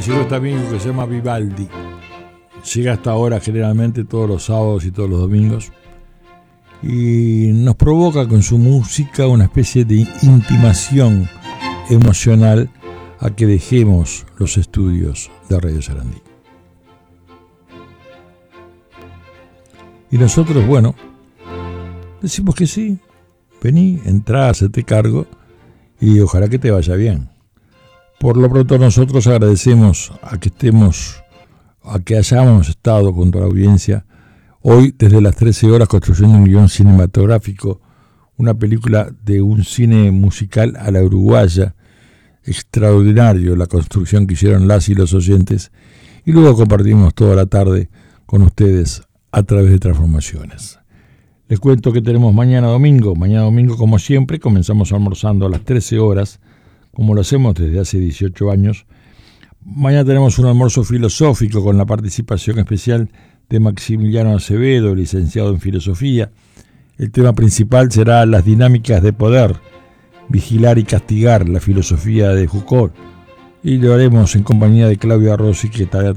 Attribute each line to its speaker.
Speaker 1: llegó este amigo que se llama Vivaldi. Llega hasta ahora generalmente todos los sábados y todos los domingos y nos provoca con su música una especie de intimación emocional a que dejemos los estudios de Radio Sarandí. Y nosotros, bueno, decimos que sí, vení, entrá, hacete cargo y ojalá que te vaya bien. Por lo pronto nosotros agradecemos a que hayamos estado con toda la audiencia hoy desde las 13 horas construyendo un guión cinematográfico, una película de un cine musical a la uruguaya, extraordinario la construcción que hicieron las y los oyentes, y luego compartimos toda la tarde con ustedes a través de Transformaciones. Les cuento que tenemos mañana domingo como siempre, comenzamos almorzando a las 13 horas, como lo hacemos desde hace 18 años. Mañana tenemos un almuerzo filosófico con la participación especial de Maximiliano Acevedo, licenciado en Filosofía. El tema principal será las dinámicas de poder, vigilar y castigar, la filosofía de Foucault. Y lo haremos en compañía de Claudia Rossi, que estará